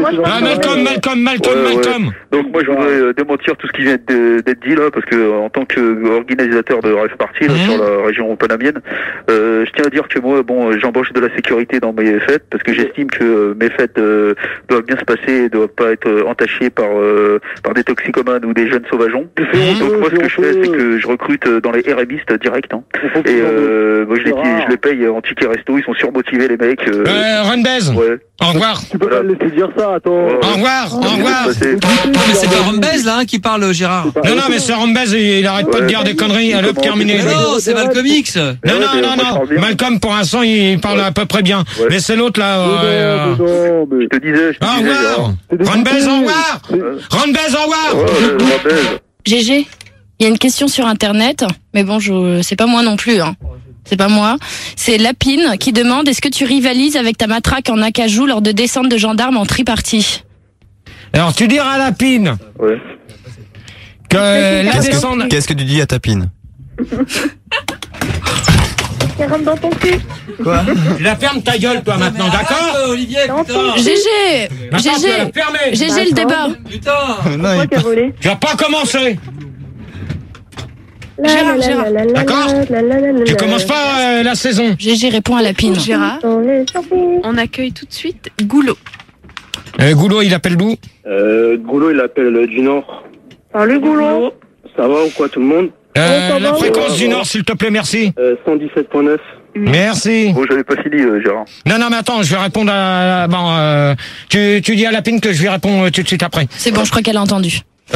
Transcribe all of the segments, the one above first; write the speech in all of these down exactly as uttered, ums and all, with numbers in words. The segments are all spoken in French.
Ah, Malcolm, Malcolm, Malcolm, Ouais, ouais. Malcolm. Donc moi je voudrais euh, démentir tout ce qui vient de- d'être dit là, parce que euh, en tant qu'organisateur de Rêve Party là, Mhm. sur la région panamienne, euh, je tiens à dire que moi, bon, euh, j'embauche de la sécurité dans mes fêtes, parce que j'estime que euh, mes fêtes euh, doivent bien se passer et doivent pas être euh, entachées par euh, par des toxicomanes ou des jeunes sauvageons. Mhm. Donc moi ce que je fais, c'est que je recrute euh, dans les RMistes direct, hein. Et euh, moi je les, je les paye en ticket resto, ils sont surmotivés les mecs. Euh, Euh, Rundez. ouais. Au revoir. Tu peux pas le laisser dire ça, attends. Ouais, ouais. Au revoir, au revoir. C'est- Non, mais c'est pas Rumbez, là, hein, qui parle, Gérard. Non, non, mais c'est Rundez, il, il arrête pas de Ouais. dire des conneries. Allez, hop, terminé. Mais non, c'est Malcolm X. Non, Ouais, non, mais non, moi, je non. parle bien. Malcolm, pour l'instant, il parle à peu près bien. Ouais. Mais c'est l'autre, là. euh, Non, non, mais... Je te disais, je te Au disais. revoir. Gérard. Rundez, au revoir. Rundez, au revoir. Ouais, ouais, Rundez. G G, il y a une question sur Internet, mais bon, je c'est pas moi non plus. Hein. C'est pas moi. C'est Lapine qui demande, est-ce que tu rivalises avec ta matraque en acajou lors de descente de gendarmes en tripartie? Alors, tu diras à Lapine Ouais. que la Qu'est-ce descente... que, qu'est-ce que tu dis à Tapine? Qui rentre dans ton cul. Quoi? Tu la fermes ta gueule, toi, maintenant, d'accord? Euh, Olivier, putain. G G, Attends, tu vas G G, la fermer. G G le débat. Putain. Non, Moi il qui a volé. Tu vas pas commencer. La, Gérard, la, la, Gérard. la, la, D'accord. la, la, la, la, Tu la. commences pas euh, la saison. G G répond à Lapine. Gérard, Dans les surprises. on accueille tout de suite Goulot. Euh, Goulot, il appelle d'où? Euh, Goulot, il appelle euh, du Nord. Salut, Goulot. Ça va ou quoi, tout le monde? euh, ça La va, fréquence ouais, du ouais. Nord, s'il te plaît, merci. Euh, cent dix-sept point neuf. Merci. Bon, j'avais pas fini, euh, Gérard. Non, non, mais attends, je vais répondre à... Bon, euh, tu, tu dis à Lapine que je lui réponds euh, tout de suite après. C'est bon, je crois qu'elle a entendu.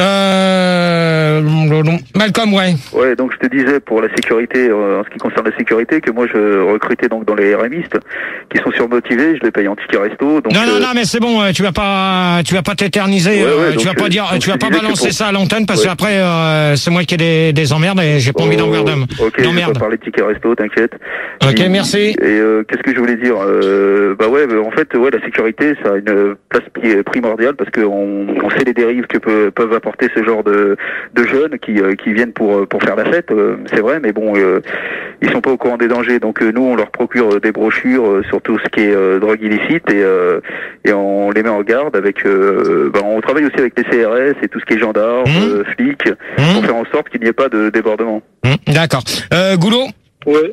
Euh... Malcolm, ouais. Ouais, donc je te disais pour la sécurité, euh, en ce qui concerne la sécurité, que moi je recrutais donc dans les RMistes qui sont surmotivés, je les paye en ticket resto. Donc, Non, non, euh, non, mais c'est bon, euh, tu vas pas, tu vas pas t'éterniser, Ouais, ouais, euh, donc, tu vas pas euh, dire, donc tu vas je pas disais que balancer pour- ça à l'antenne parce Ouais. qu'après euh, c'est moi qui ai des, des emmerdes et j'ai pas envie oh, d'emmerder. Ok, je vais d'emmerde. pas parler de ticket resto, t'inquiète. Ok, Et- merci. Et euh, qu'est-ce que je voulais dire euh, Bah ouais, bah, en fait, ouais, la sécurité, ça a une place pri- primordiale parce qu'on on sait les dérives que peut, peuvent apporter ce genre de, de jeunes qui, euh, qui viennent pour pour faire la fête, euh, c'est vrai, mais bon, euh, ils sont pas au courant des dangers. Donc euh, nous, on leur procure euh, des brochures euh, sur tout ce qui est euh, drogue illicite et euh, et on les met en garde avec. Euh, bah, on travaille aussi avec les C R S et tout ce qui est gendarmes, Mmh. euh, flics, Mmh. pour faire en sorte qu'il n'y ait pas de débordement. Hum, D'accord. Euh, Goulot. Ouais.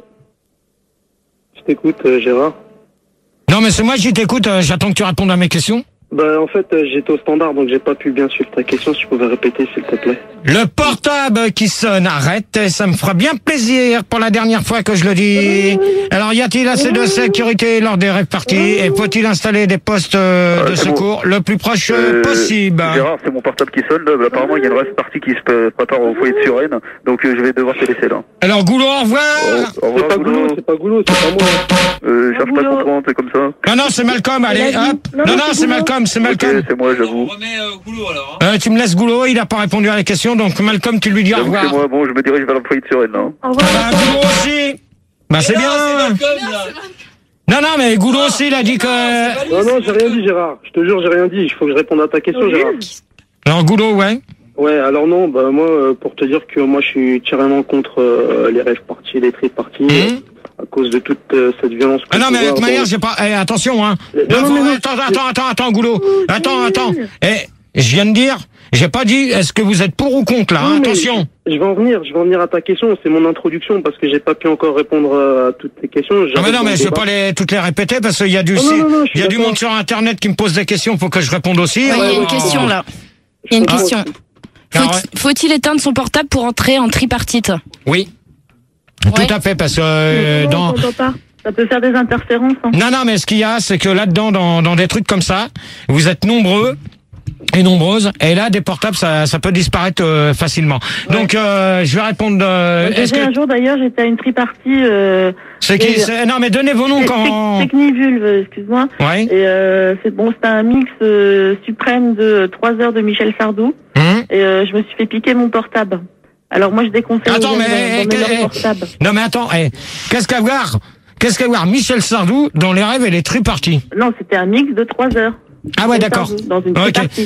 Je t'écoute, euh, Gérard. Non, mais c'est moi qui t'écoute. euh, J'attends que tu répondes à mes questions. Bah, en fait, euh, j'étais au standard, donc j'ai pas pu bien suivre ta question. Si tu pouvais répéter, s'il te plaît. Le portable qui sonne, arrête, ça me fera bien plaisir pour la dernière fois que je le dis. Alors, y a-t-il assez de sécurité lors des rêves parties et faut-il installer des postes euh, Ah, de c'est secours le plus proche Euh, possible? Gérard, c'est mon portable qui sonne. Là. Bah, apparemment, il y a une rêve partie qui se pré- prépare au foyer de Suresnes, donc euh, je vais devoir te laisser là. Alors, Goulot, au revoir. Au, au C'est revoir, pas Goulot. Goulot, c'est pas Goulot, c'est pas moi. Euh, cherche pas à comprendre, c'est comme ça. Non, non, c'est Malcolm, allez, Il a dit- hop. Non, Non, non, non, c'est c'est Goulot. Malcolm, c'est Ok, Malcolm. c'est moi, On j'avoue. remet euh, Goulot alors. Hein. Euh, tu me laisses Goulot, il a pas répondu à la question, donc Malcolm, tu lui dis au J'avoue que revoir. c'est moi. Bon, je me dirige vers le foyer de Suresnes, là. Au revoir. Bah, Goulot aussi. Bah, c'est Non, bien. c'est Malcolm là. Non, non, mais Goulot aussi, il a dit que... Non, non, j'ai rien dit, Gérard. Je te jure, j'ai rien dit. Il faut que je réponde à ta question, Gérard. Alors, Goulot, ouais. Ouais, alors non, bah moi, euh, pour te dire que moi, je suis tirement contre euh, les rêves parties, les trip parties, Hum. à cause de toute euh, cette violence. Ah non, mais de toute qu'on manière, voit j'ai pas... Eh, attention, hein. Non, Bah, non, faut- mais non. Attends, attends, attends, attends, Goulot. Attends, attends. Eh, je viens de dire, j'ai pas dit, est-ce que vous êtes pour ou contre, là, hein, Oui, mais attention. Je vais en venir, je vais en venir à ta question. C'est mon introduction parce que j'ai pas pu encore répondre euh, à toutes tes questions. Non, mais J'arrive non, dans mais le je vais débat. pas les, toutes les répéter parce qu'il y a du, Oh, non, non, non, je suis il y a du d'accord. monde sur Internet qui me pose des questions, faut que je réponde aussi. Ouais, il y a Oh. une question là. Il y a une Ah. question. Ah, Faut- ouais. Faut-il éteindre son portable pour entrer en tripartite? Oui. Ouais. Tout à fait, parce que euh, Non, dans... on t'entend pas. Ça peut faire des interférences. Hein. Non, non, mais ce qu'il y a, c'est que là-dedans, dans, dans des trucs comme ça, vous êtes nombreux et nombreuses, et là, des portables, ça, ça peut disparaître euh, facilement. Donc, euh, je vais répondre. Euh, J'ai est-ce fait un que jour d'ailleurs, j'étais à une tripartie. Euh, c'est qui et- c'est- Non, mais donnez vos noms quand. Technivulve, excuse-moi. Ouais. Et euh, c'est bon, c'était un mix euh, suprême de trois heures de Michel Sardou. Hum. Et euh, je me suis fait piquer mon portable. Alors moi, je déconseille Attends, aux jeunes mais- d'emmener eh, leur portable. Non, mais attends, eh, qu'est-ce qu'à voir Qu'est-ce qu'à voir Michel Sardou dans les rêves et les triparties. Non, c'était un mix de trois heures. Ah ouais, Michel d'accord. Sardou, Dans une Ok. tripartie.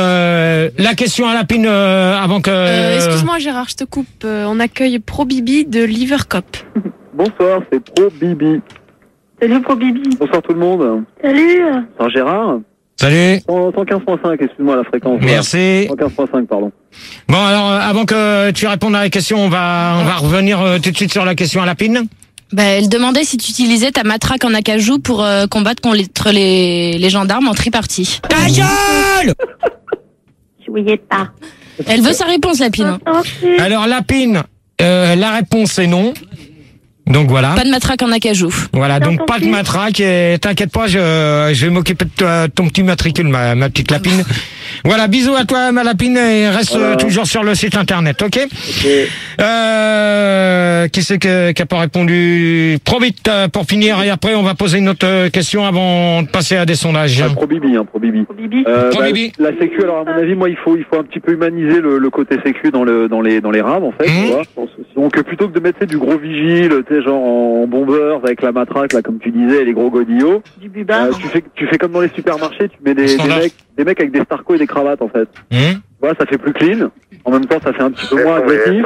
Euh, la question à Lapine euh, avant que. Euh, Excuse-moi Gérard, je te coupe. Euh, on accueille Pro Bibi de Livercop. Bonsoir, c'est Pro Bibi. Salut Pro Bibi. Bonsoir tout le monde. Salut. C'est Gérard. Salut. cent quinze virgule cinq, excuse-moi la fréquence. Merci. cent quinze virgule cinq, pardon. Bon, alors, euh, avant que tu répondes à la question, on va, on va revenir euh, tout de suite sur la question à Lapine. Bah, elle demandait si tu utilisais ta matraque en acajou pour euh, combattre contre les, les gendarmes en tripartie. Ta gueule! Jouiez pas. Elle veut sa réponse, Lapine. Alors, Lapine, euh, la réponse est non. Donc voilà. Pas de matraque en acajou. Voilà, donc pas de matraque et t'inquiète pas, je, je vais m'occuper de toi, ton petit matricule, ma, ma petite Lapine. Voilà, bisous à toi, ma Lapine, et reste voilà. toujours sur le site internet, ok, okay. Euh, qui c'est que, qui a pas répondu? Trop vite pour finir, et après on va poser une autre question avant de passer à des sondages. Ah, Pro-Bibi, hein, Pro-Bibi. Pro-Bibi. Euh, Pro bah, Bibi. La sécu, alors à mon avis, moi il faut, il faut un petit peu humaniser le, le côté sécu dans le, dans les, dans les rames, en fait, mmh. tu vois. Donc plutôt que de mettre du gros vigile, tu sais, genre en bombeur avec la matraque, là, comme tu disais, et les gros godillots. Du bubard. Euh, tu fais, tu fais comme dans les supermarchés, tu mets des, des mecs, des mecs avec des starcos et des cravates, en fait. Mmh. Tu vois, ça fait plus clean. En même temps, ça fait un petit peu moins agressif.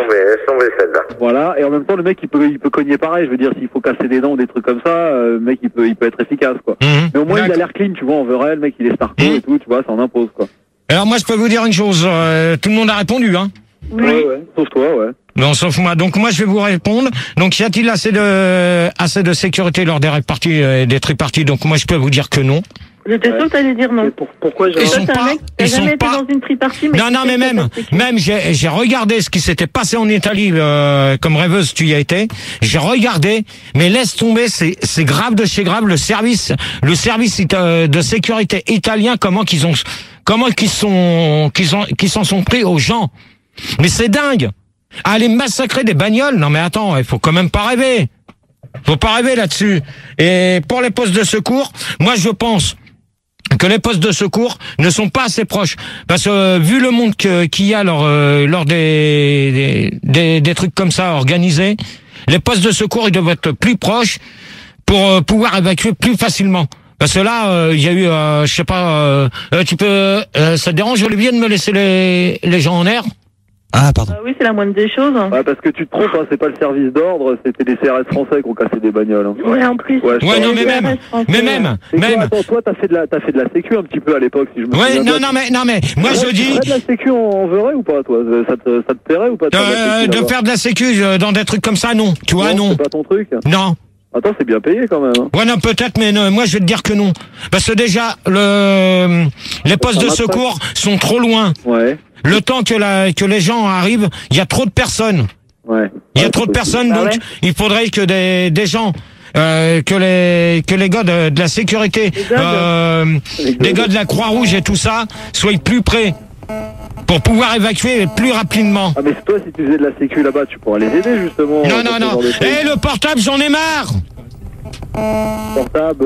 Voilà. Et en même temps, le mec, il peut, il peut cogner pareil. Je veux dire, s'il faut casser des dents ou des trucs comme ça, euh, le mec, il peut, il peut être efficace, quoi. Mmh. Mais au moins, il a l'air clean, tu vois, en vrai, le mec, il est starco mmh. et tout, tu vois, ça en impose, quoi. Alors moi, je peux vous dire une chose, euh, tout le monde a répondu, hein. Oui. Ouais, ouais. Sauf toi, ouais. Non, sauf moi. Donc moi, je vais vous répondre. Donc, y a-t-il assez de assez de sécurité lors des réparties et des triparties? Donc moi, je peux vous dire que non. J'étais sûr que t'allais dire non. Pour, pourquoi j'ai Ils sont toi, pas, mec, ils jamais sont été pas. dans une tripartie, mais non, non, mais même, même, j'ai, j'ai regardé ce qui s'était passé en Italie, euh, comme rêveuse, tu y as été. J'ai regardé, mais laisse tomber, c'est, c'est grave de chez grave. Le service, le service de sécurité italien, comment qu'ils ont, comment qu'ils sont, qu'ils ont, qu'ils s'en sont pris aux gens. Mais c'est dingue. Aller massacrer des bagnoles, non mais attends, il faut quand même pas rêver. Faut pas rêver là-dessus. Et pour les postes de secours, moi je pense que les postes de secours ne sont pas assez proches. Parce que euh, vu le monde que, qu'il y a lors, euh, lors des, des, des, des trucs comme ça organisés, les postes de secours ils doivent être plus proches pour euh, pouvoir évacuer plus facilement. Parce que là, il euh, y a eu, euh, je sais pas, euh, euh, tu peux, euh, ça te dérange Olivier de me laisser les, les gens en air? Ah, pardon. Euh, oui, c'est la moindre des choses. Ouais, parce que tu te trompes, hein, c'est pas le service d'ordre, c'était les C R S français qui ont cassé des bagnoles. Hein. Ouais, en plus. Ouais, ouais non, mais même, mais même, et même. Toi, attends, toi, t'as fait de la, t'as fait de la sécu un petit peu à l'époque, si je me ouais, souviens. non, non, mais, non, mais, moi, ouais, je dis. Tu ferais de la sécu en, en verrais ou pas, toi? Ça te, ça te plairait ou pas? De, euh, faire, de, la sécu, de faire de la sécu dans des trucs comme ça, non. Tu vois, non. C'est pas ton truc? Non. Attends, c'est bien payé quand même. Hein. Ouais, non, peut-être, mais non, moi, je vais te dire que non. Parce que déjà, le, les postes de secours sont trop loin. Ouais. Le temps que la, que les gens arrivent, il y a trop de personnes. Ouais. Il y a ouais, trop de personnes, bah donc ouais. il faudrait que des, des gens, euh, que les, que les gars de, de la sécurité, euh, les gars de la Croix-Rouge et tout ça, soient plus près. Pour pouvoir évacuer plus rapidement. Ah mais toi si tu faisais de la sécu là-bas, tu pourras les aider justement. Non, non, non. Eh, le portable, j'en ai marre. Portable.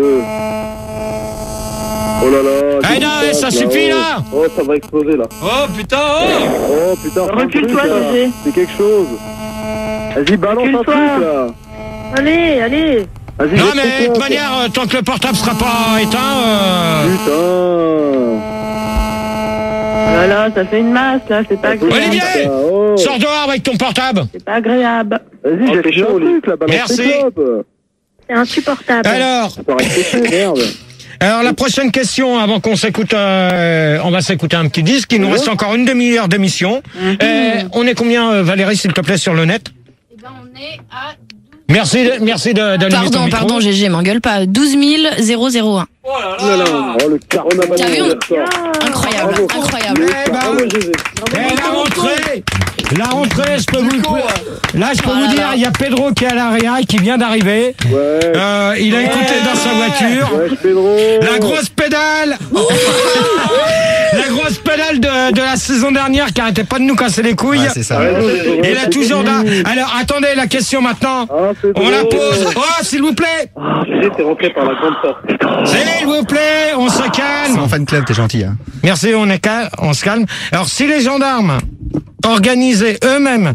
Oh là là. Eh non, eh, ça suffit là. Oh, ça va exploser là. Oh putain, oh. Oh putain. Recule-toi, José. C'est quelque chose. Vas-y, balance un truc là. Allez, allez. Vas-y, non mais de toute manière, euh, tant que le portable sera pas éteint. Euh... Putain. Voilà, ça fait une masse là, c'est pas agréable. Olivier, oh. Sors dehors avec ton portable. C'est pas agréable. Vas-y, j'ai fait un truc là, balance. Merci. C'est insupportable. Alors. Merde. Alors la prochaine question, avant qu'on s'écoute, euh, on va s'écouter un petit disque. Il nous reste encore une demi-heure d'émission. Mm-hmm. euh, on est combien, euh, Valérie, s'il te plaît, sur le net? Eh ben, on est à. Merci, de, merci de, de Pardon, ton pardon, G G, m'engueule pas. douze mille zéro un. Oh là là. Oh le carton. T'as vu? Incroyable, Bravo. incroyable. Eh ben, Bravo, José. Et la rentrée, la rentrée, je peux vous, là, je peux Oh vous là dire, là. il y a Pedro qui est à l'arrière, qui vient d'arriver. Ouais. Euh, il a écouté dans sa voiture. Ouais, Pedro. La grosse pédale. La grosse pédale de, de la saison dernière qui arrêtait pas de nous casser les couilles. Ouais, c'est ça. Et il a toujours là. Alors, attendez, la question maintenant. Ah, On la pose. Oh, s'il vous plaît. Ah, José, t'es rentré par la grande porte. S'il vous plaît, on se C'est calme. mon fan club, t'es gentil, hein. Merci, on est calme, on se calme. Alors, si les gendarmes organisaient eux-mêmes.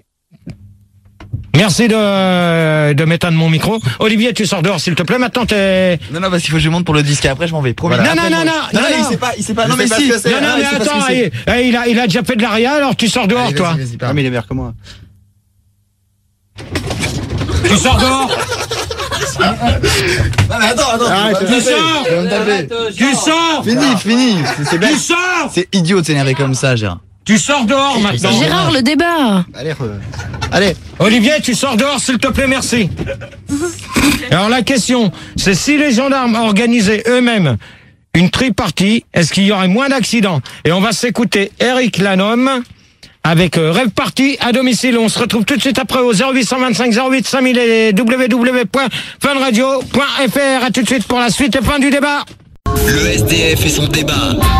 Merci de, de m'éteindre mon micro. Olivier, tu sors dehors, s'il te plaît. Maintenant, t'es... Non, non, parce qu'il faut que je monte pour le disque et après je m'en vais. Promis. Voilà. Après, Non, non, je m'en non, vais. non, non, il non. sait pas, il sait pas. Je Non, mais sais pas si. ce que c'est. Non, non, Ah, mais il sait pas ce que attends, c'est. il, eh, il, a, il a déjà fait de l'aria, alors tu sors dehors, Allez, toi. vas-y, vas-y, Ah, pardon. mais il est meilleur que moi. Tu sors dehors. Non mais attends, attends. Arrête, tu tu sors. Tu sors. Fini, fini. C'est Tu sors. C'est idiot de s'énerver comme ça, Gérard. Tu sors dehors maintenant. Gérard, le débat. Allez, re... Allez. Olivier, tu sors dehors s'il te plaît, merci. Alors la question, c'est si les gendarmes organisaient eux-mêmes une tripartie, est-ce qu'il y aurait moins d'accidents? Et on va s'écouter Eric Lanhomme avec euh, Rêve Party à domicile. On se retrouve tout de suite après au zéro huit cent vingt-cinq zéro huit cinq mille et w w w point fun radio point f r. À tout de suite pour la suite et fin du débat. Le S D F et son débat.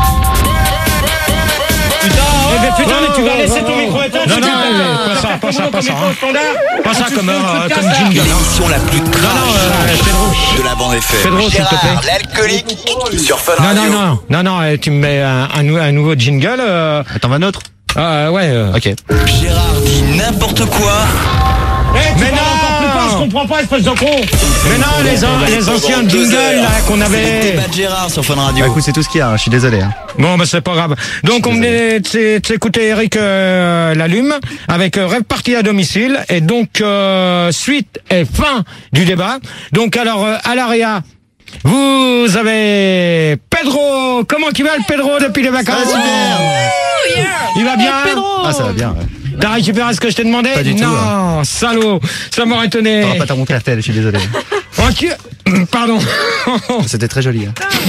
Eh ben putain, mais tu vas laisser ton micro éteint. Non, non, pas ça, pas ça, pas ça. Pas ça comme comme jingle. L'émission la plus trash de la bande F M. Pedro, s'il te plaît. L'alcoolique sur Fun Non, Radio. non, non, non, non, tu me mets un, un, nou- un nouveau jingle. Euh... Attends, un autre. Ah ouais. Euh... Ok. Gérard dit n'importe quoi. Mais non, je comprends pas, espèce de con. Mais non, les, an- les anciens jingles là qu'on C'est le avait. débat de Gérard sur Fun Bah Radio. écoute, c'est tout ce qu'il y a, hein. Je suis désolé. Hein. Bon, bah c'est pas grave. Donc on venait de s'écouter Eric euh, Lalume avec euh, Rêve Party à domicile et donc euh, suite et fin du débat. Donc alors euh, à l'A R E A, vous avez Pedro. Comment tu vas le Pedro depuis les vacances? Il va bien. Ah, ça va bien. Ouais. T'as récupéré ce que je t'ai demandé? Pas du tout, Non, salaud, ça m'aurait étonné. T'auras pas ta montre R T L, je suis désolé. Ok, pardon. C'était très joli. Hein.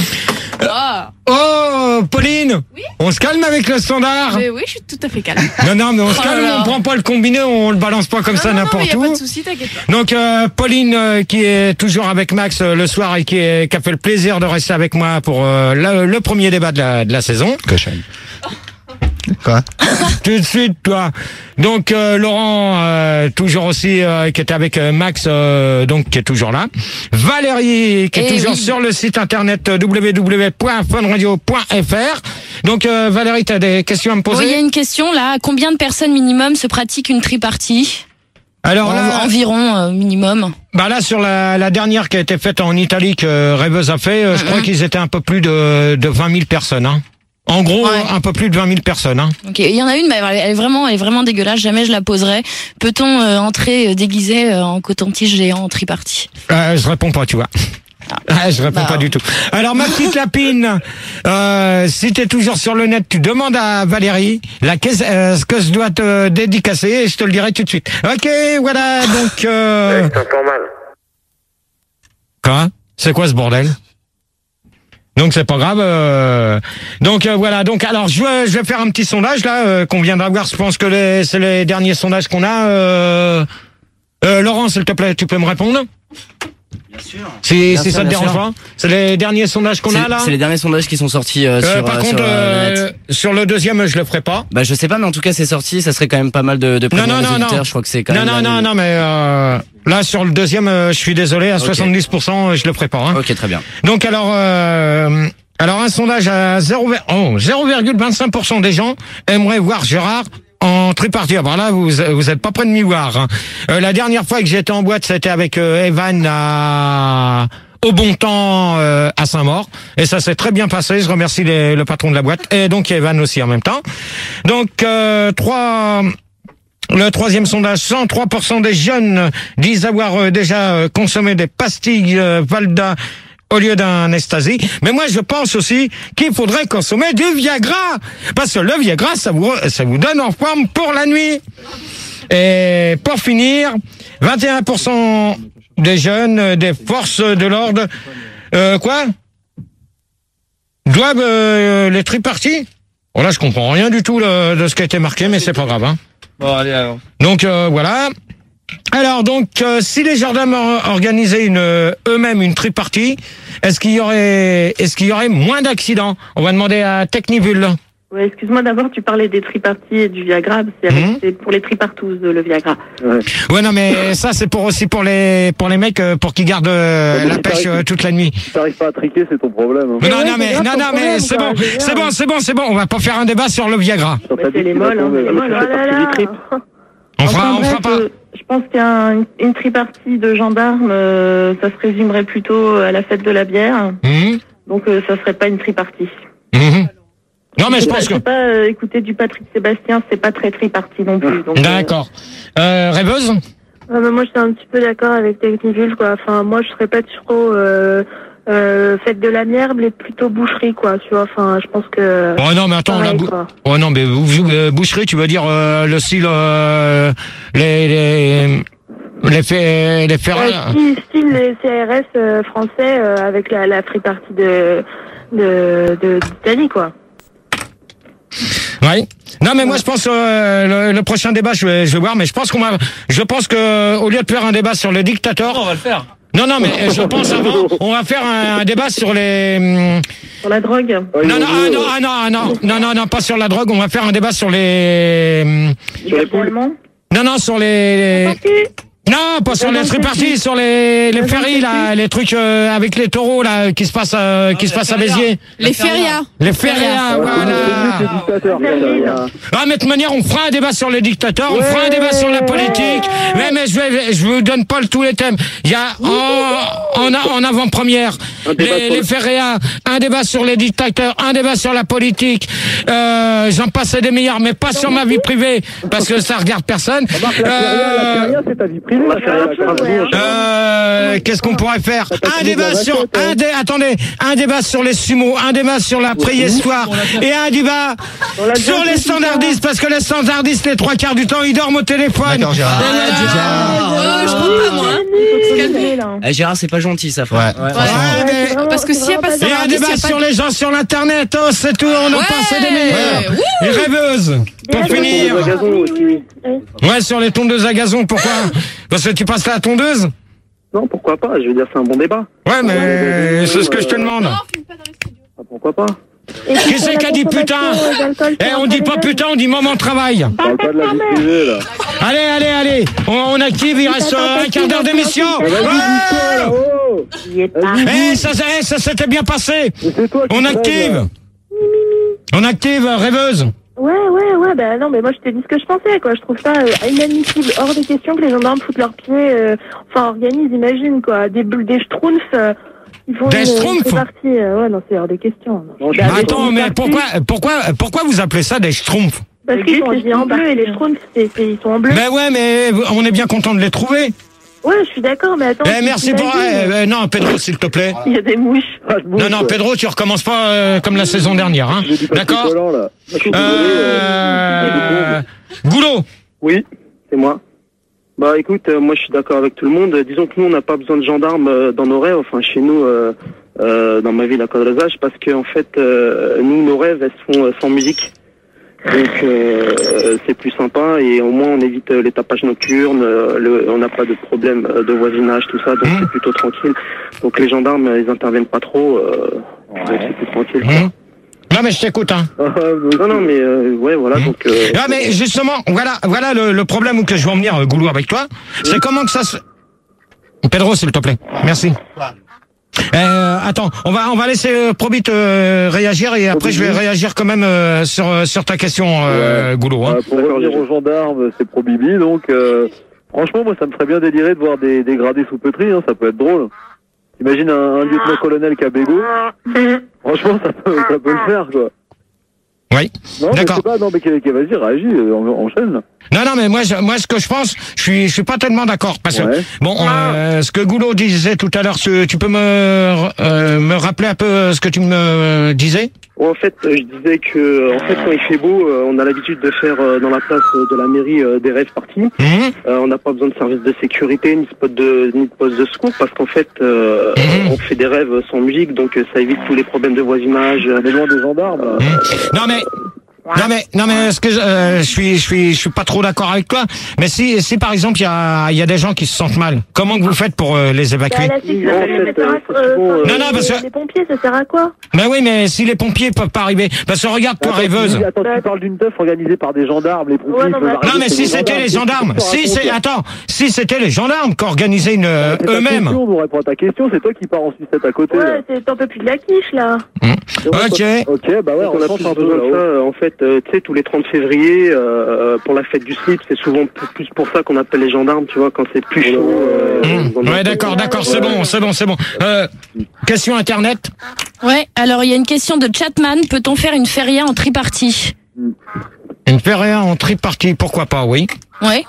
Oh, Pauline, Oui. on se calme avec le standard. Mais oui, je suis tout à fait calme. Non, non, mais on se Oh calme, là là. on prend pas le combiné, on le balance pas comme ça non, non, n'importe mais y a où. pas de souci, t'inquiète pas. Donc euh, Pauline euh, qui est toujours avec Max euh, le soir et qui, est, qui a fait le plaisir de rester avec moi pour euh, le, le premier débat de la, de la saison. Cochonne. Quoi? Tout de suite, toi. Donc euh, Laurent, euh, toujours aussi, euh, qui était avec euh, Max, euh, donc qui est toujours là. Valérie, qui est Eh toujours oui. sur le site internet euh, w w w point fun radio point f r. Donc euh, Valérie, t'as des questions à me poser? Oui, il y a une question là. Combien de personnes minimum se pratiquent une tripartie? Alors En- là, Environ euh, minimum. bah là sur la, la dernière qui a été faite en Italie que Rêveuse a fait, euh, je crois qu'ils étaient un peu plus de, de vingt mille personnes. Hein. En gros, Ouais. un peu plus de vingt mille personnes. Hein. Ok, il y en a une, mais elle est vraiment, elle est vraiment dégueulasse. Jamais je la poserai. Peut-on euh, entrer euh, déguisé euh, en coton-tige géant en tripartie? Euh, je réponds pas, tu vois. Ah, je réponds Bah. pas du tout. Alors ma petite lapine, euh, si t'es toujours sur le net, tu demandes à Valérie la caisse, euh, ce que je dois te dédicacer et je te le dirai tout de suite. Ok, voilà, donc... Euh... Quoi? C'est quoi ce bordel? Donc c'est pas grave. Euh... Donc euh, voilà. Donc alors je vais, je vais faire un petit sondage là euh, qu'on vient d'avoir. Je pense que les, c'est les derniers sondages qu'on a. Euh... Euh, Laurent, s'il te plaît, tu peux me répondre? Bien sûr. Si, Bien si sûr, ça te bien dérange sûr. pas. C'est les derniers sondages qu'on a C'est là. c'est les derniers sondages qui sont sortis euh, Euh, sur, par euh, contre, sur, euh, le euh, net. sur le deuxième, je le ferai pas. Bah je sais pas, mais en tout cas c'est sorti. Ça serait quand même pas mal de, de Non, prévenir non, les non, auditeurs. non. Je crois que c'est quand Non, même. non, la- non, non, mais euh, là sur le deuxième, euh, je suis désolé, à Ok. soixante-dix pour cent, je le ferai pas. Hein. Ok, très bien. Donc alors, euh, alors un sondage à zéro virgule vingt-cinq pour cent des gens aimeraient voir Gérard en tripartie. Alors là, vous vous êtes pas près de m'y voir. Hein. Euh, la dernière fois que j'étais en boîte, c'était avec euh, Evan à au bon temps euh, à Saint-Maur et ça s'est très bien passé. Je remercie les- le patron de la boîte et donc Evan aussi en même temps. Donc euh, trois. Le troisième sondage, cent trois pour cent des jeunes disent avoir euh, déjà euh, consommé des pastilles euh, Valda au lieu d'un Ecstasy. Mais moi, je pense aussi qu'il faudrait consommer du Viagra. Parce que le Viagra, ça vous, ça vous donne en forme pour la nuit. Et pour finir, vingt et un pour cent des jeunes euh, des forces de l'ordre, euh, quoi? Doivent euh, les triparties? Bon là, je comprends rien du tout là, de ce qui a été marqué, mais c'est pas grave, hein. Bon, allez, alors. Donc euh, voilà. Alors donc, euh, si les gendarmes or- organisaient une, euh, eux-mêmes une tripartie, est-ce qu'il y aurait, est-ce qu'il y aurait moins d'accidents? On va demander à Technivul. Ouais, excuse-moi, d'abord, tu parlais des triparties et du Viagra. C'est avec- Mhm. c'est pour les tripartous, le Viagra. Ouais, non, mais ça c'est pour aussi pour les pour les mecs euh, pour qu'ils gardent euh, Ouais, mais la si pêche t'arrives- euh, toute la nuit. Si t'arrives pas à triquer, c'est ton problème. Hein. Mais non, ouais, non, c'est mais grave non, ton non, mais problème, c'est quoi, bon, je veux dire. c'est bon, c'est bon, c'est bon. On va pas faire un débat sur le Viagra. Sur Bah, ta c'est vie, les tu vas molles, hein, tomber. c'est les molles. Ça Oh fait là partie là. du trip. On fera, Enfin, on fera bref, pas. euh, je pense qu'une une tripartie de gendarmes, euh, ça se résumerait plutôt à la fête de la bière. Mhm, Donc, euh, ça serait pas une tripartie. mhm. Non, mais je C'est pas- pense que. c'est pas euh, écouter du Patrick Sébastien, c'est pas très tripartie non plus. Donc, euh, D'accord. Euh, Rêveuse. Ouais, mais moi, je suis un petit peu d'accord avec Techniville, quoi. Enfin, moi, je serais pas trop euh, euh, fête de la mierbe, mais plutôt boucherie, quoi. Tu vois, enfin, je pense que. Oh non, mais attends, pareil, la bou- quoi. oh non, mais bou- euh, boucherie, tu veux dire euh, le style euh, les les les faits les faits. Ouais, style, style les C R S euh, français euh, avec la, la free party de de de- d'Italie, quoi. Ouais. Non, mais moi je pense euh, le, le prochain débat, je vais je vais voir, mais je pense qu'on va, je pense que au lieu de faire un débat sur le dictateur, On va le faire. non non, mais je pense avant, on va faire un, un débat sur les. hum, Sur la drogue. Non non ah, non ah, non ah, non non non non pas sur la drogue, on va faire un débat sur les. hum, Sur les poules. Non non sur les. Non, pas sur les tripartis, sur les les ferries là, les trucs euh, avec les taureaux là qui se passent euh, qui se passent à Béziers. Les férias. Les férias, voilà. Ah, mais de toute manière, on fera un débat sur les dictateurs, on fera un débat sur la politique. Mais, mais je vais, je vous donne pas le- tous les thèmes. Il y a en, en, en avant-première les, les férias, un débat sur les dictateurs, un débat sur la politique. Euh, j'en passe des meilleurs, mais pas sur ma vie privée, parce que ça regarde personne. Euh, c'est ta vie privée. euh, qu'est-ce qu'on pourrait faire? Un débat sur, un dé, attendez, un débat sur les sumos, un débat sur la préhistoire, et un débat sur les standardistes, parce que les standardistes, les trois quarts du temps, ils dorment au téléphone. D'accord, Gérard. Oh, je comprends pas, moi. hein. Eh, Gérard, c'est pas gentil, ça, frère. Ouais. Ouais, mais- Parce que s'il y a pas et un standardiste, débat il y a pas sur de- les gens sur l'internet, oh, c'est tout, on en Ouais. passe des meilleurs. Wouh. Et rêveuses, pour finir. Ouais, sur les tondeuses à gazon, pourquoi? Parce que tu passes la tondeuse? Non, pourquoi pas? Je veux dire, c'est un bon débat. Ouais, mais c'est ce que je te demande. Ah, pourquoi pas? Qui c'est qui a dit putain? Eh, on dit pas putain, on dit moment de travail. On parle pas de la vie privée, là. Allez, allez, allez, on, on active, il reste euh, un quart d'heure d'émission. Ouais. Oh! Eh, ça, ça, eh, ça s'était bien passé. C'est toi qui On rêves. active. On active, euh, rêveuse. Ouais, ouais, ouais, bah non, mais moi je te dis ce que je pensais, quoi. Je trouve ça euh, inadmissible, hors des questions que les gendarmes foutent leurs pieds, euh, enfin organisent, imagine, quoi. Des bulles, des schtroumpfs, euh, ils font Des une- une schtroumpfs partie, euh, ouais, non, c'est hors des questions. Non. Non, je Bah, suis des Attends, schtroumpfs mais partis, pourquoi, pourquoi, pourquoi vous appelez ça des schtroumpfs? Parce qu'ils sont habillés en bleu et les schtroumpfs, c'est, c'est- ils sont en bleu. Ben ouais, mais on est bien content de les trouver. Ouais, je suis d'accord, mais attends. Eh, merci pour. t'imagines, eh, eh, non, Pedro, s'il te plaît. Il y a des mouches. Non, non, Pedro, tu recommences pas euh, comme la saison dernière, hein. J'ai du papier D'accord. collant, là. Je suis désolé, Euh... Goulot. Oui, c'est moi. Bah écoute, euh, moi je suis d'accord avec tout le monde. Disons que nous on n'a pas besoin de gendarmes euh, dans nos rêves, enfin chez nous, euh, euh, dans ma ville à Cadrezage, parce que en fait, euh, nous nos rêves elles se font euh, sans musique. Donc euh, c'est plus sympa et au moins on évite euh, les tapages nocturnes, euh, le, on n'a pas de problème euh, de voisinage, tout ça, donc Mmh. c'est plutôt tranquille. Donc les gendarmes euh, ils interviennent pas trop, euh, donc c'est plus tranquille. quoi. Mmh. Non, mais je t'écoute, hein. Non non mais euh, ouais voilà donc. Euh, Ah, mais justement, voilà, voilà le, le problème où que je veux en venir, euh, Goulot, avec toi. C'est comment que ça se. Pedro, s'il te plaît. Merci. Euh, attends, on va on va laisser euh, Probit euh, réagir et après je vais réagir quand même euh, sur euh, sur ta question, euh, Goulot. Hein. Euh, pour revenir aux gendarmes, c'est pro Bibi, donc euh, franchement, moi, ça me ferait bien délirer de voir des, des gradés sous pétri, hein, ça peut être drôle. Imagine un, un lieutenant-colonel qui a bégo. Franchement, ça peut, ça peut le faire, quoi. Oui. Non, mais D'accord. c'est pas, non, mais qu'est- qu'est- vas-y, réagis, euh, en- enchaîne. là. Non, non, mais moi, je, moi, ce que je pense, je suis, je suis pas tellement d'accord parce Ouais. que bon, euh, ce que Goulot disait tout à l'heure, ce- tu peux me euh, me rappeler un peu ce que tu me disais? En fait, euh, je disais que en fait quand il fait beau, euh, on a l'habitude de faire euh, dans la place euh, de la mairie euh, des rêves parties. Mmh. Euh, on n'a pas besoin de service de sécurité ni de spot de ni de poste de secours parce qu'en fait euh, Mmh. on fait des rêves sans musique, donc euh, ça évite tous les problèmes de voisinage. On est loin des gendarmes. là. Mmh. Non, mais. Non mais non mais ce que je, euh, je suis je suis je suis pas trop d'accord avec toi. Mais si si par exemple il y a il y a des gens qui se sentent mal, comment que vous faites pour euh, les évacuer? Bah, la sécu, Non, en ça fait, sert à euh, quoi, c'est souvent, euh, euh, Non, non, parce que- Les pompiers, ça sert à quoi? Mais oui, mais si les pompiers peuvent pas arriver, parce que regarde toi Attends, rêveuse. tu- Attends, tu parles d'une teuf organisée par des gendarmes, les pompiers. Ouais, ils non, peuvent mais- arriver Non mais chez si les c'était les gendarmes, qu'est-ce que tu si c'est racontes, là attends, si c'était les gendarmes qui organisaient une euh, C'est ta eux-mêmes. question, on répond à ta question, c'est toi qui pars en sucette à côté. là. Ouais, c'est- t'en peux plus de la quiche, là. Ok. Ok, bah ouais, on on a change plus un peu besoin de là-haut. ça. euh, En fait, euh, tu sais, tous les trente février, euh, pour la fête du slip, c'est souvent p- plus pour ça qu'on appelle les gendarmes, tu vois, quand c'est plus chaud. euh, Mmh. dans le- Ouais, d'accord, d'accord, c'est bon, c'est bon, c'est bon. Euh, question internet. Ouais, alors il y a une question de Chatman. Peut-on faire une feria en tripartie? Une feria en tripartie, pourquoi pas, oui. Ouais.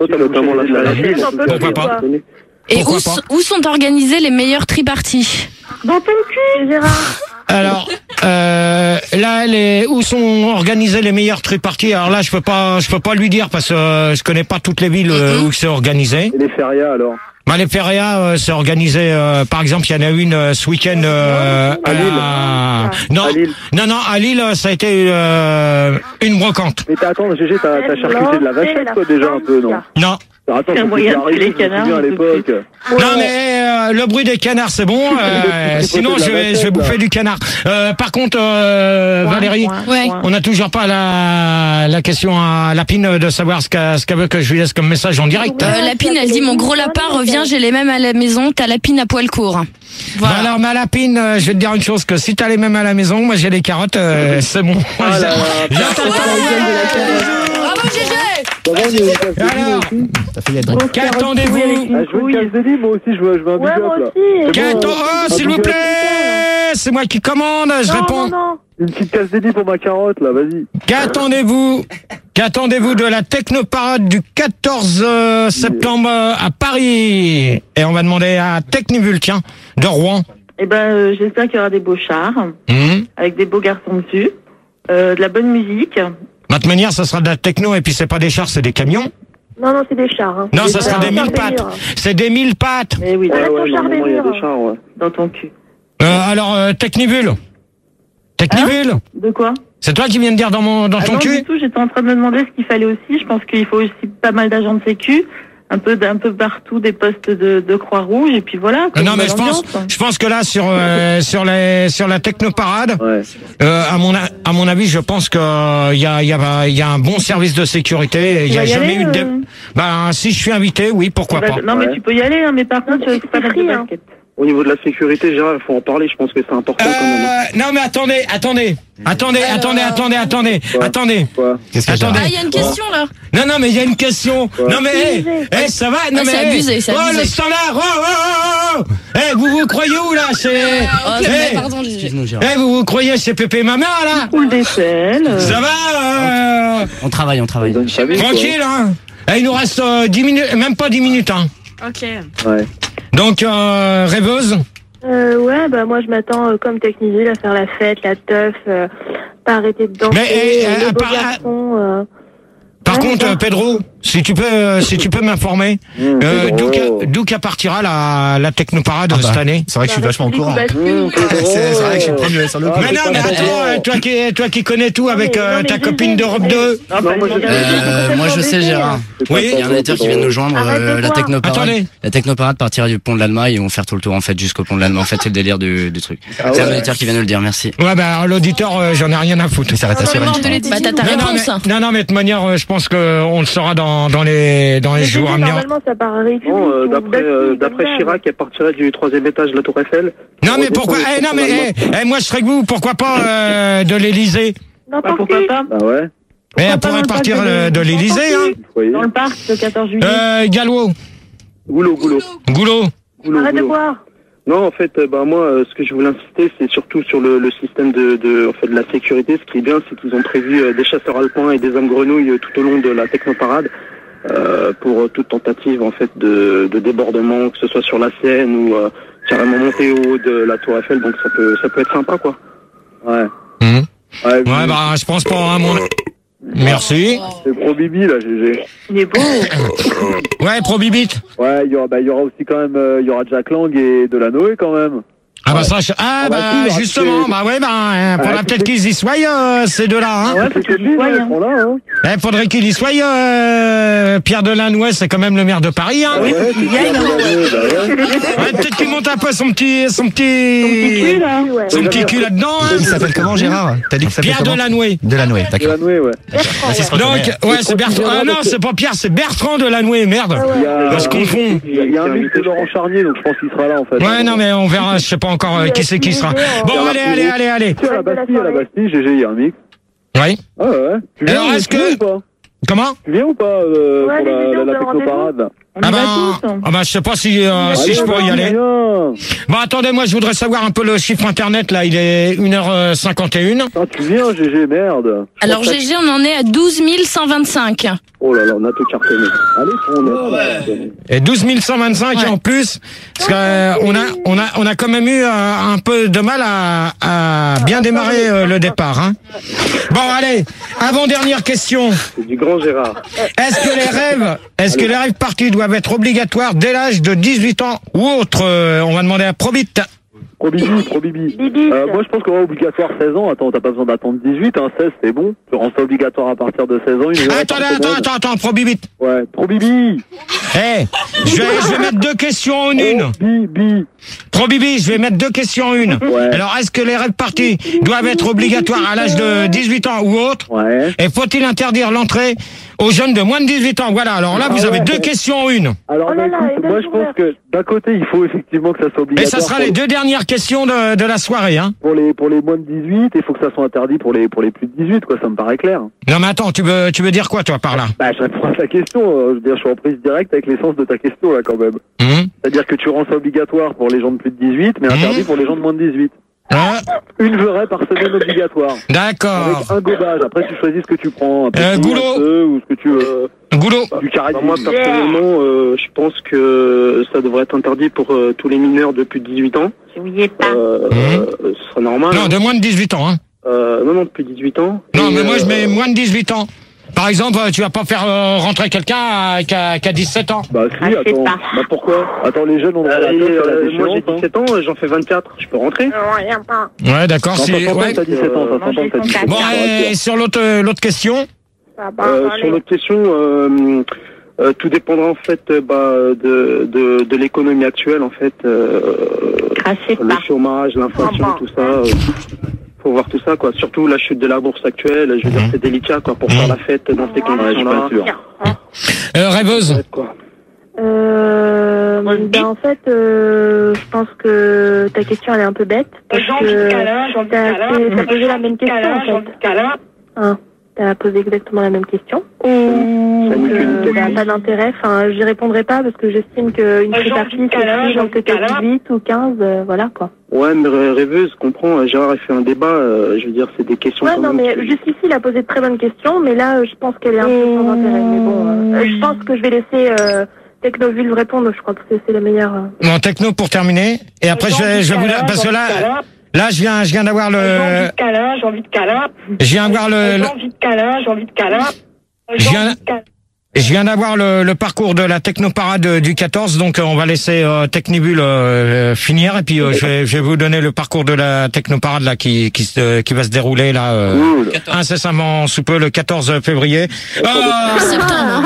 Toi, t'as notamment la Pourquoi Pourquoi pas Et Pourquoi où, pas s- où sont organisés les meilleurs tri-parties? Dans ton cul, Gérard. Alors, euh, là, les, où sont organisés les meilleurs tri-parties? Alors là, je peux pas, je peux pas lui dire parce que euh, je connais pas toutes les villes euh, où c'est organisé. Et les férias, alors? Bah, les férias, euh, c'est organisé. Euh, par exemple, il y en a une euh, ce week-end euh, À Lille. à- Non, À Lille. non, non, à Lille, ça a été euh, une brocante. Mais t'as, attends, G G, t'as, t'as charcuté de la vachette, toi, déjà, un peu, non? Non. Attends, C'est un ça moyen s'est de arrivé, tuer les je me souviens, canards, à l'époque. Non mais euh, le bruit des canards c'est bon. Euh, sinon je vais, je vais bouffer du canard. Euh, par contre euh, Valérie, Ouais. on n'a toujours pas la, la question à Lapine de savoir ce qu'elle ce qu'elle veut que je lui laisse comme message en direct. Euh, Lapine, elle dit mon gros lapin revient, j'ai les mêmes à la maison, t'as Lapine à poil court. Voilà. Bah alors ma Lapine, euh, je vais te dire une chose, que si t'as les mêmes à la maison, moi j'ai les carottes, euh, c'est bon. Ah là là. J'attends Bravo G G. Bah, moi, il y a une casse de lit Alors, aussi. T'as failli être qu'attendez-vous? Ah, je veux une casse de lit, moi aussi, je veux, je veux un big Ouais, up, moi là. aussi. C'est bon, Qu'attends- hein. oh, Un s'il big vous up. plaît, c'est moi qui commande, je Non, réponds. non, non. Une petite casse de lit pour ma carotte, là, vas-y. Qu'attendez-vous Qu'attendez-vous de la Technoparade du quatorze septembre à Paris? Et on va demander à Technivul, tiens, de Rouen. Eh ben, euh, j'espère qu'il y aura des beaux chars, Hum. avec des beaux garçons dessus, euh, de la bonne musique. De toute manière, ça sera de la techno et puis c'est pas des chars, c'est des camions. Non, non, c'est des chars. Hein. Non, ça sera des mille chars pattes. délire. C'est des mille pattes. Mais oui, Ouais, Ouais, ouais, ton char normalement, il y a délire. des chars, ouais. dans ton cul. Euh, alors, euh, Technivul. Technivul. De quoi? C'est toi qui viens de dire dans mon dans Ah ton non, cul. du tout, j'étais en train de me demander ce qu'il fallait aussi. Je pense qu'il faut aussi pas mal d'agents de sécu, un peu d'un peu partout des postes de, de Croix-Rouge, et puis voilà. quoi, Non une mais je bonne pense, ambiance. je pense que là sur euh, sur les sur la Technoparade, Ouais. euh, à mon a- à mon avis, je pense que il y a il y a il y a un bon service de sécurité. Il y a vas y jamais aller, eu de. dé- euh Ben si je suis invité, oui, pourquoi Bah, pas. non, mais Ouais. tu peux y aller, hein, mais par contre, tu risques pas de mettre de free, hein. basket. Au niveau de la sécurité, Gérard, il faut en parler, je pense que c'est important, quand même. Euh, non mais attendez, attendez, attendez, attendez, attendez, attendez, Quoi attendez. Quoi? Qu'est-ce qu'il y a, Attendez. Ah, il y a une question là. Non non mais il y a une question. Non mais hey, hey, ça va. Non Ah, mais c'est hey. abusé, c'est Oh abusé. le standard. Oh oh oh. oh. Eh vous vous croyez où là? C'est. Oh, Eh, mais pardon, G G. Excuse-nous, Gérard. eh, vous vous croyez chez Pépé Maman là? Coule des selles. euh, Ça va? Euh, On travaille, on travaille. Donne ta vie, quoi. tranquille hein. Eh, il nous reste euh, dix minutes, même pas dix minutes hein. Ok. Ouais. Donc euh, rêveuse. Euh, ouais, bah moi je m'attends euh, comme Techniville à faire la fête, la teuf, euh, pas arrêter de danser, Mais, eh, euh, eh, les beaux par- garçons. Euh... Par Ouais, contre, ça. euh, Pedro, si tu peux, euh, si tu peux m'informer, Mmh, euh, Pedro. d'où qu'a- d'où qu'à partira la, la Technoparade Ah bah, cette année? C'est vrai que je suis vachement au courant. Bah, Mmh, Pedro. C'est c'est vrai que je suis le premier sur le coup. Ah, Mais non, mais attends, euh, toi qui, toi qui connais tout avec mais- euh, non, mais ta G G, copine d'Europe mais- deux. Ah, Non, bah, moi, je- je- Euh, moi je sais Gérard. Oui. Il y a un auditeur qui vient de nous joindre. Arrête de euh, la boire. Technoparade. Attendez. La Technoparade partira du pont de l'Allemagne et ils vont faire tout le tour en fait jusqu'au pont de l'Allemagne. En fait c'est le délire du, du truc. Ah C'est un ouais. auditeur qui vient de nous le dire. Merci. Ouais, bah alors, l'auditeur, euh, j'en ai rien à foutre. Il s'arrête à Suresnes. Bah, t'as ta Non, non, réponse. mais, non, non, mais de toute manière, euh, je pense que on le saura dans, dans les, dans les Mais jours à G G, venir. normalement ça part à République. Non, euh, ou d'après Bastille, euh, comme d'après ça. Chirac, elle partirait du troisième étage de la Tour Eiffel. Non, mais On pourquoi, descend eh, non, mais, le eh, eh, moi, je serais que vous, pourquoi pas, euh, de l'Élysée? Bah, N'importe pourquoi qui. pas? Bah ouais. Mais elle pas dans pourrait le partir parc de euh, de l'Élysée, hein. Vous voyez. Dans le parc, le quatorze juillet. Euh, Gallo, Goulot, goulot. Goulot. Goulot, Arrête de goulot. boire. Non, en fait, euh, bah moi, euh, ce que je voulais insister, c'est surtout sur le, le système de, de, en fait, de la sécurité. Ce qui est bien, c'est qu'ils ont prévu euh, des chasseurs alpins et des hommes grenouilles euh, tout au long de la Technoparade euh, pour euh, toute tentative en fait de, de débordement, que ce soit sur la Seine ou euh, carrément monter au haut de la Tour Eiffel. Donc ça peut, ça peut être sympa, quoi. Ouais. Mhm. Ouais, Ouais, bah, je pense pas, hein, mon... Merci. c'est pro Bibi là, G G. Il est beau. Ouais, Pro Bibit. Ouais, il y aura, bah, il y aura aussi quand même, euh, il y aura Jack Lang et Delanoë quand même. Ah bah ça, je- ah Ah bah, bah si, il y aura justement, que- bah ouais, bah hein, faudra Ah, peut-être c'est- qu'ils y soient euh, ces deux-là. Hein. Ouais, parce c'est que que lui, ouais, là, ils hein. sont là, hein. Eh, faudrait qu'il y soit. Euh, Pierre Delannoy, c'est quand même le maire de Paris. Hein. Ouais, c'est Il y a une- Delanoë, bah ouais. Ouais, peut-être qu'il monte un peu son petit, son Ton petit petit, cul, là. Ouais. son petit cul là-dedans. Hein. Il s'appelle comment, Gérard? T'as dit que ça s'appelle Pierre comment? Delannoy. Delannoy, d'accord. Delanoë, ouais. Donc, ouais, c'est Bertrand. Ah non, c'est pas Pierre, c'est Bertrand Delannoy. Merde. Il y a, On se confond. il y a, il y a un mix de Laurent Charnier, donc je pense qu'il sera là en fait. Ouais, non, mais on verra. Je sais pas encore euh, qui c'est qui sera. Bon, allez, allez, allez, allez. Tu sais, à la Bastille, à la Bastille, G G, il y a un mix. Oui. Ah ouais. Tu viens, Alors, est-ce tu viens que- ou pas Comment? Tu viens ou pas euh, Ouais, pour les la, vidéos la, la de technoparade là? On Ah y va ben, tous. ah ben, je sais pas si, euh, si je pourrais y aller. Bon, attendez, moi, je voudrais savoir un peu le chiffre internet, là. Il est une heure cinquante et une. Ah, tu viens, G G, merde. Alors G G, on en est à douze mille cent vingt-cinq. Oh là là, on a tout cartonné. Allez, on a. Et douze mille cent vingt-cinq, Ouais. et en plus, parce que, euh, on a, on a, on a quand même eu euh, un peu de mal à, à bien démarrer euh, le départ, hein. Bon, allez, avant-dernière question. C'est du grand Gérard. Est-ce que les rêves, est-ce que les rêves partis doivent être obligatoires dès l'âge de dix-huit ans ou autre? Euh, On va demander à Probit. Probibi, Probibi. Euh, moi, je pense qu'on va obligatoire seize ans. Attends, t'as pas besoin d'attendre dix-huit, hein. seize, c'est bon. Tu rends ça obligatoire à partir de seize ans. Une heure Attendez, par attends, semaine. attends, attends, Probibit. Ouais, Probibi. Eh, je vais, je vais mettre deux questions en une. Bibi. Probibi, je vais mettre deux questions en une. Ouais. Alors, est-ce que les rêves partis doivent être obligatoires à l'âge de dix-huit ans ou autre? Ouais. Et faut-il interdire l'entrée aux jeunes de moins de dix-huit ans? Voilà, alors là, vous Ah avez ouais. deux questions en une. Alors, Oh bah, là là, écoute, et moi, je pense ouverte. que d'un côté, il faut effectivement que ça soit Et obligatoire. ça sera pour- les deux dernières questions de, de la soirée, hein. Pour les, pour les moins de dix-huit, il faut que ça soit interdit pour les, pour les plus de dix-huit, quoi. Ça me paraît clair. Non, mais attends, tu veux, tu veux dire quoi, toi, par là? Bah, je réponds à ta question. euh, Je veux dire, je suis en prise directe avec l'essence de ta question, là, quand même. Hum, C'est-à-dire que tu rends ça obligatoire pour les gens de plus de dix-huit, mais interdit Mmh. pour les gens de moins de dix-huit. hein? Une vraie par semaine obligatoire. D'accord. Avec un gobage. Après, tu choisis ce que tu prends. Un peu Euh, de goulot. un peu, ou ce que tu veux. Goulot. Du carré. Bah, moi, personnellement, euh, je pense que ça devrait être interdit pour euh, tous les mineurs de plus de dix-huit ans. N'oubliez pas. Euh, Mmh. euh, ce sera normal. Non, hein. de moins de dix-huit ans, hein. Euh, non, non, de plus de dix-huit ans. Non, Et, mais moi, je euh, mets moins de dix-huit ans. Par exemple, euh, tu vas pas faire euh, rentrer quelqu'un à- qui a, qui a dix-sept ans. Bah, si, Ah, je sais attends. pas. Bah, pourquoi? Attends, les jeunes, on a euh, la et, tête, c'est la euh, moi, j'ai déchéance, hein. dix-sept ans, j'en fais vingt-quatre. Je peux rentrer? Rien pas. Ouais, d'accord. Non, ça c'est- s'entend ouais. que t'as dix-sept ans, ça s'entend que t'as dix-sept ans. Bon, et sur l'autre, euh, l'autre question. Ça va, Euh, allez. sur notre question, euh, euh, tout dépendra en fait euh, bah, de, de, de l'économie actuelle en fait, euh, Crachez le pas. chômage, l'inflation, Ah bon. tout ça. Euh, faut voir tout ça quoi. Surtout la chute de la bourse actuelle. Je veux dire, c'est délicat quoi pour faire la fête dans ces conditions-là. Euh, rêveuse. Quoi. Euh, ben, en fait, euh, je pense que ta question elle est un peu bête parce que t'as fait- t'as posé la même question en fait. Hein, t'as posé exactement la même question. Donc, euh, ça n'a pas d'intérêt. Enfin, j'y répondrai pas parce que j'estime qu'une free party c'est pris dans le dix-huit ou quinze, euh, voilà quoi. Ouais, mais rê- rêveuse, comprends. Gérard a fait un débat. euh, je veux dire, c'est des questions. Ouais, quand non, même mais qui- jusqu'ici, il a posé de très bonnes questions, mais là, euh, je pense qu'elle est un peu sans intérêt. Mais bon, euh, je pense que je vais laisser euh, Technoville répondre. Je crois que c'est c'est la meilleure. euh. Bon, techno pour terminer. Et après, je vais, je vais vous la- parce que là, là, je viens, je viens d'avoir le, câlin, j'ai envie de câlin. je viens d'avoir le, le- envie de câlin, j'ai envie de câlin. je viens, je viens d'avoir le, le parcours de la technoparade du quatorze, donc euh, on va laisser euh, Technibule euh, finir et puis euh, je, vais, je vais vous donner le parcours de la technoparade là qui qui, se, qui va se dérouler là euh, incessamment sous peu le quatorze février. Ah, Septembre.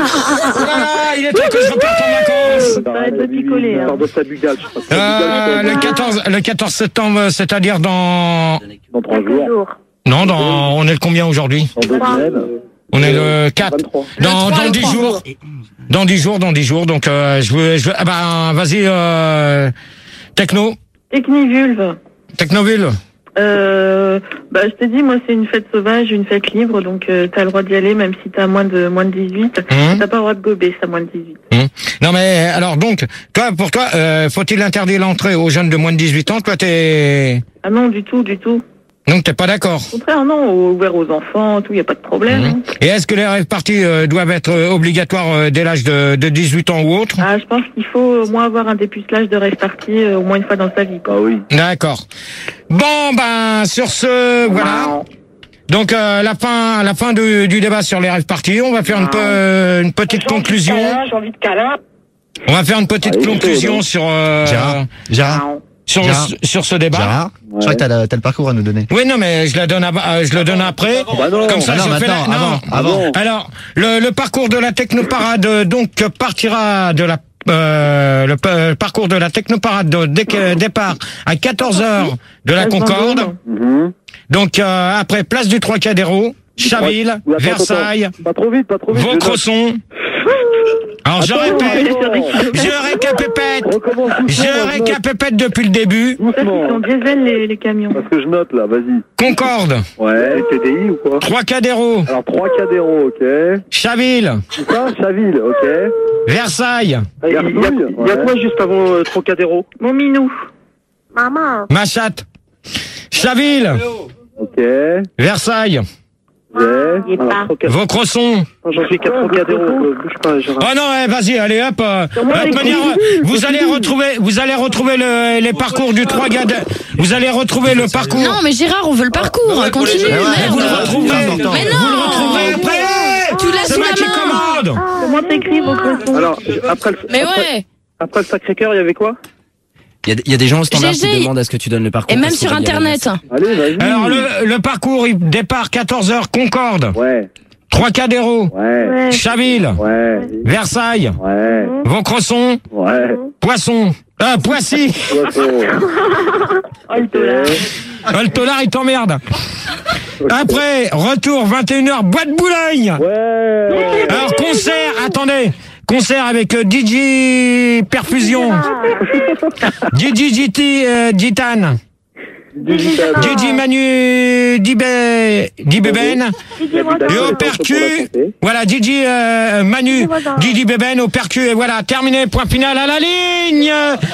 voilà, il est temps que je reparte en vacances. Arrête de picoler. hein. Sors de sa bugale, je crois. Euh, le quatorze, le quatorze septembre, c'est-à-dire dans, Dans trois Quelques jours. jours. non, dans, on est le combien aujourd'hui? Dans deux Trois. semaines. On est le quatre. vingt-trois. Dans, dans dix jours. Dans dix jours, dans dix jours. Donc, euh, je veux, je veux, ah bah, vas-y, euh, Techno, Technivulve. Technoville. Euh, bah, je te dis, moi, c'est une fête sauvage, une fête libre, donc euh, t'as le droit d'y aller, même si t'as moins de moins de dix-huit. Hum. T'as pas le droit de gober, ça moins de dix-huit. Hum. Non mais, alors donc, toi, pour toi, euh, faut-il interdire l'entrée aux jeunes de moins de dix-huit ans? Toi, t'es, Ah non, du tout, du tout. donc t'es pas d'accord? Au contraire, non, ouvert aux enfants, tout, y a pas de problème. Hum. hein. Et est-ce que les rêves parties euh, doivent être euh, obligatoires euh, dès l'âge de, de dix-huit ans ou autre? Ah, je pense qu'il faut au moins avoir un dépucelage de rêve parti euh, au moins une fois dans sa vie. Quoi. Ah oui. D'accord. Bon, ben, sur ce, voilà. Donc, euh, la fin, la fin du, du débat sur les rêves partis. On va faire une, peu, une petite conclusion. J'ai envie de câlin. On va faire une petite Allez, conclusion chaud, sur, euh, Gérard, Gérard, sur, Gérard. sur ce débat. Gérard, je crois que t'as le, t'as le parcours à nous donner. Oui, non, mais je la donne, à- euh, je le donne après. Bah non. Comme ça, Ah non, je fais la, maintenant, non. avant, avant. Alors, le, le parcours de la technoparade, euh, donc, partira de la, euh, le pa- parcours de la technoparade de dé- départ à quatorze heures de la Place Concorde. Vendôme. Mhm. Donc, euh, après, place du Trocadéro, Chaville, Oui, attends, Versailles, attends. Pas trop vite, pas trop vite. je note. Vaucresson, Alors je répète, je récapépète, je récapépète depuis le début. Ils sont diesel les, les camions. Parce que je note là, vas-y. Concorde. Ouais, T D I ou quoi? Trocadéro. Alors Trocadéro, ok. Chaville. C'est ça, Chaville, ok. Versailles. Il y a, il y a- il y a quoi juste avant euh, Trocadéro? Mon minou. Maman. Machat. Chaville. Ok. Versailles. J'ai. Vaucresson. J'en suis qu'à Trocadéro, euh, bouge pas, Gérard. Oh non, eh, vas-y, allez hop. euh, de toute manière, euh, vous allez retrouver, vous allez retrouver le, les parcours du trois gars. de- Vous allez retrouver le parcours. Non, mais Gérard, on veut le parcours. Continue, Mais vous le merde. retrouverez. Mais non. Vous le retrouverez après. Tu l'as C'est sous moi la qui main. commande. Comment t'écris vos cressons? Alors, après le, Mais après, ouais. après le Sacré-Cœur, il y avait quoi? Il y, a- il y a des gens au standard G G. qui demandent à ce que tu donnes le parcours. Et même parce sur qu'il y a Internet. Allez, vas-y. Alors le, le parcours, il départ quatorze heures, Concorde. Ouais. Trocadéro. Ouais. Chaville. Ouais. Versailles. Ouais. Vaucresson. Ouais. Poisson. Ah, Poissy. Poisson. Oh, le tolard. Oh, le tolard, il t'emmerde. Après, retour, vingt et une heures, Boîte Boulogne. Ouais. Alors, concert, attendez. Concert avec euh, D J Perfusion. D J G T euh, Gitan. D J Manu Dibé, Dibében. Et au percu, voilà, D J euh, Manu, D J Bében au percu, et voilà, terminé, point final à la ligne.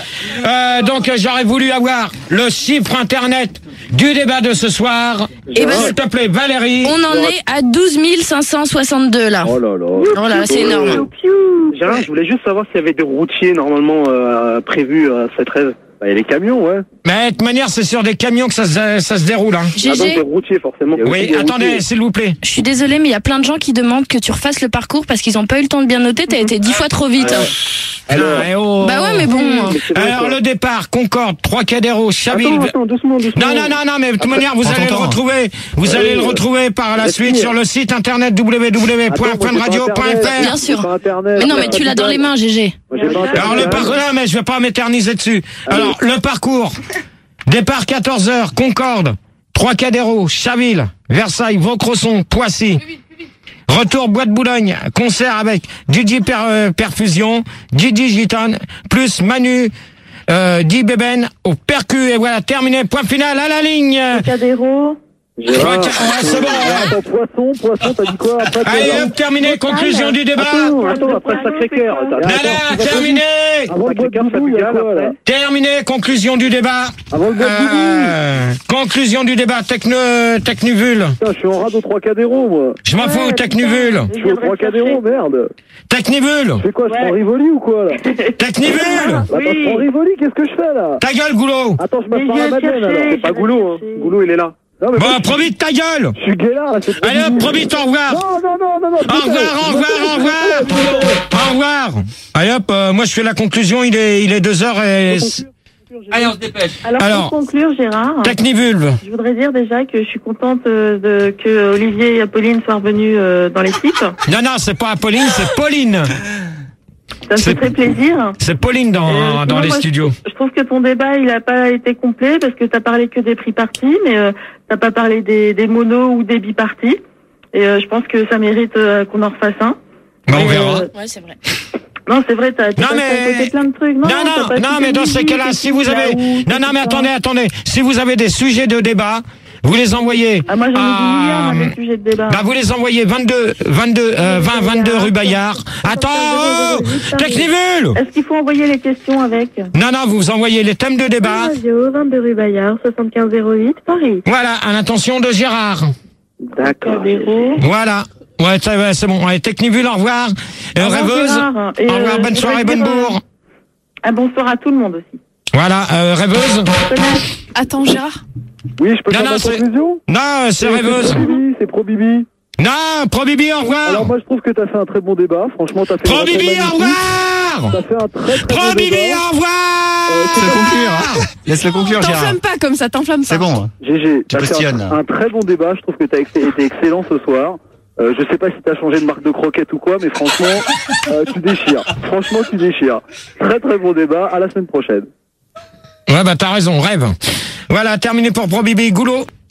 Euh, donc j'aurais voulu avoir le chiffre internet du débat de ce soir. Eh ben, S'il te plaît, Valérie. On en est à douze mille cinq cent soixante-deux là. Oh là là. Oh là là, c'est énorme. Gérard, je voulais juste savoir s'il y avait des routiers normalement euh, prévus à cette rêve. Bah, il y a les camions, ouais. Mais de toute manière, c'est sur des camions que ça se, ça se déroule. Hein. Ah, donc des G G, routiers forcément. Il y a aussi Oui, des attendez, routiers. s'il vous plaît. je suis désolée, mais il y a plein de gens qui demandent que tu refasses le parcours parce qu'ils ont pas eu le temps de bien noter. T'as été dix fois trop vite. Alors, eh oh. Bah ouais, mais bon. Mais c'est vrai, Alors quoi. le départ, Concorde, Trocadéro, Chaville. Attends, attends, doucement, doucement. Non, non, non, non, mais de toute manière, vous on allez le t'entend. retrouver. Vous allez le retrouver par la Laisse suite finir. sur le site internet w w w point Attends, moi, fun j'ai radio pas point Internet. f r. Bien sûr. J'ai pas Internet. Mais non, J'ai mais pas tu l'as dans les mains, G G. Moi, j'ai pas Internet. Alors le parcours, non, mais je vais pas m'éterniser dessus. Alors le parcours, départ quatorze heures, Concorde, Trocadéro, Chaville, Versailles, Vaucresson, Poissy. Retour Boîte Boulogne, concert avec D J Per, euh, Perfusion, D J Gitan, plus Manu, euh, D J Bében au percu, et voilà, terminé, point final à la ligne. Cadéro. Gérard. Ouais, c'est bon. Attends, poisson, poisson, t'as dit quoi après? Allez hop, terminé, conclusion du débat. Attends, attends, après le Sacré-Cœur. Attends, Nana, terminé. Avant le boîte boubou, il y a quoi, là? Terminé, conclusion du débat. Avant le boîte boubou. Euh, conclusion du débat, Techno, Technuvule. Putain, je suis en rade au Trocadéro, moi. Je m'en fous, Technuvule. Je suis au Trocadéro, merde. Technivule. Je fais quoi? Je prends Rivoli ou quoi, là? Technivule. Attends, je prends Rivoli, qu'est-ce que je fais, là? Ta gueule, Goulot. Attends, je Mais m'assois je à vais la Madeleine, chercher. alors. C'est pas Goulot, hein. Goulot, il est là. Non, mais Bon, moi, je- Probit, ta gueule. je suis guélard, là, c'est pas Allez hop, du- Probit, au revoir. Non, non, non, non, non. Au revoir, au revoir, au revoir. Au revoir. Allez hop, euh, moi je fais la conclusion, il est, il est deux heures et... Allez, on se dépêche. Alors, Alors, pour conclure, Gérard, Technivulve. je voudrais dire déjà que je suis contente euh, de, que Olivier et Apolline soient revenus euh, dans l'équipe. Non, non, c'est pas Apolline, c'est Pauline. Ça me C'est- fait très plaisir. C'est Pauline dans, Euh, dans sinon, les moi, studios. Je trouve que ton débat, il n'a pas été complet parce que tu as parlé que des prix partis, mais euh, t'as pas parlé des, des monos ou des bipartis. Et euh, je pense que ça mérite euh, qu'on en refasse un. Bah, on Et, verra. euh, Ouais, c'est vrai. non, c'est vrai, t'as t'as Non, passé mais- à côté plein de trucs. Non, Non, t'as non, pas non, cité mais dans ces musique, cas-là, et si tout, vous avez... là où, Non, non, tout mais ça. attendez, attendez. Si vous avez des sujets de débat, vous les envoyez... Ah, moi, j'en ai à- dit hier, moi, des sujets de débat. Bah, vous les envoyez vingt-deux, vingt-deux, euh, vingt, vingt-deux rue Bayard. Attends, oh, Technivule. Est-ce qu'il faut envoyer les questions avec? Non, non, vous envoyez les thèmes de débat. Radio, vingt-deux rue Bayard, soixante-quinze zéro huit, Paris. Voilà, à l'intention de Gérard. D'accord. Cadéro. Voilà. Ouais, ça va, c'est bon. Allez, Technivule, au revoir. Euh, Au revoir, rêveuse. Gérard. Et, Au revoir, euh, bonne je soirée, voudrais bonne dire, euh, bourre. Un bonsoir à tout le monde aussi. Voilà, euh, rêveuse. Attends, Gérard. Oui, je peux Non, faire non, ma c'est- conclusion? Non, c'est rêveuse. Pro Bibi, c'est Pro Bibi. Non, Pro Bibi, au Alors revoir. moi je trouve que t'as fait un très bon débat, franchement t'as fait Pro un débat Bibi, au magnifique. revoir. T'as fait un très très Pro bon Bibi, débat. au revoir. Laisse-le conclure. hein. Laisse-le conclure, Gérard. T'enflamme pas comme ça, t'enflamme pas. C'est bon. G G, Tu t'as fait postillonnes. un, un très bon débat, je trouve que t'as ex- été excellent ce soir. Euh, je sais pas si t'as changé de marque de croquette ou quoi, mais franchement, euh, tu déchires. Franchement, tu déchires. Très très bon débat, à la semaine prochaine. Ouais, bah t'as raison, rêve. Voilà, terminé pour Pro Bibi. Goulot.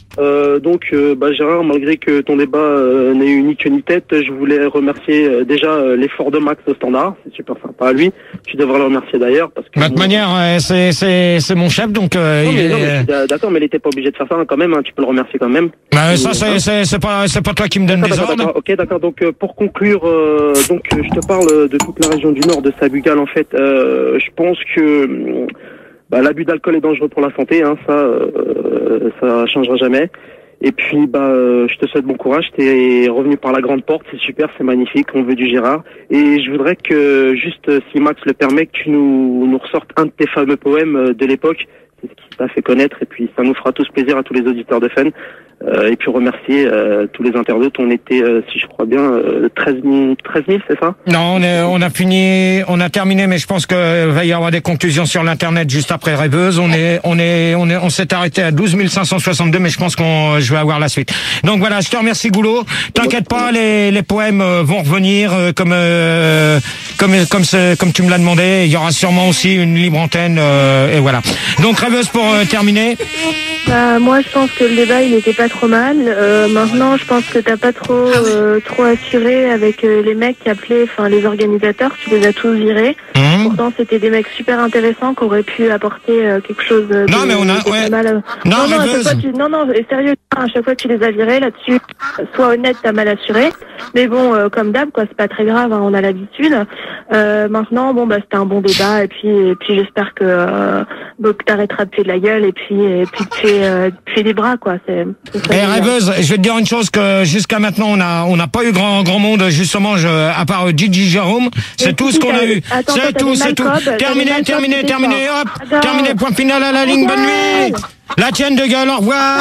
Euh, donc, euh, bah, Gérard, malgré que ton débat euh, n'ait eu ni queue ni tête, je voulais remercier euh, déjà euh, l'effort de Max au standard. C'est super sympa à lui. Tu devrais le remercier d'ailleurs parce que. De toute bon, manière, euh, c'est c'est c'est mon chef, donc. Euh, non, il mais, est... non, mais d'accord, mais il était pas obligé de faire ça hein, quand même. Hein, tu peux le remercier quand même. Bah, ça c'est c'est c'est pas c'est pas toi qui me donne des ordres. Ok, d'accord. Donc euh, pour conclure, euh, donc euh, je te parle de toute la région du Nord de Sabugal en fait. Euh, je pense que. Bah, l'abus d'alcool est dangereux pour la santé, hein, ça, euh, ça changera jamais. Et puis, bah, euh, je te souhaite bon courage. T'es revenu par la grande porte, c'est super, c'est magnifique. On veut du Gérard. Et je voudrais que, juste, si Max le permet, que tu nous, nous ressortes un de tes fameux poèmes de l'époque. C'est ce qui t'a fait connaître. Et puis, ça nous fera tous plaisir à tous les auditeurs de Fun. Euh, et puis remercier euh, tous les internautes. On était, euh, si je crois bien, euh, treize mille, c'est ça? Non, on, est, on a fini, on a terminé, mais je pense que va y avoir des conclusions sur l'internet juste après Rêveuse. On est, on est, on est, on s'est arrêté à douze mille cinq cent soixante-deux, mais je pense qu'on, je vais avoir la suite. Donc voilà, je te remercie Goulot. T'inquiète pas, les, les poèmes vont revenir euh, comme, euh, comme, comme, ce, comme tu me l'as demandé. Il y aura sûrement aussi une libre antenne euh, et voilà. Donc Rêveuse pour euh, terminer. Bah, moi, je pense que le débat, il n'était pas trop mal. Euh, maintenant, je pense que t'as pas trop, euh, trop assuré avec euh, les mecs qui appelaient, enfin, les organisateurs. Tu les as tous virés. Mmh. Pourtant, c'était des mecs super intéressants qui auraient pu apporter euh, quelque chose de, non, mais on a, de ouais. pas mal. Non, non, non, à mais chaque fois, tu, non, non, et sérieux, à chaque fois, tu les as virés là-dessus. Sois honnête, t'as mal assuré. Mais bon, euh, comme d'hab, quoi, c'est pas très grave, hein, on a l'habitude. Euh, maintenant, bon, bah, c'était un bon débat, et puis, et puis, j'espère que, euh, bah, que t'arrêteras de faire de la gueule, et puis, et puis, tu fais, euh, tu fais des bras, quoi. C'est, c'est et Rêveuse, je vais te dire une chose que jusqu'à maintenant, on a, on n'a pas eu grand, grand monde, justement, je, à part Gigi Jérôme. C'est tout ce qu'on a eu. C'est tout, c'est tout. Terminé, terminé, terminé, hop. Attends. Terminé, point final à la ligne, bonne nuit. La tienne de gueule, au revoir.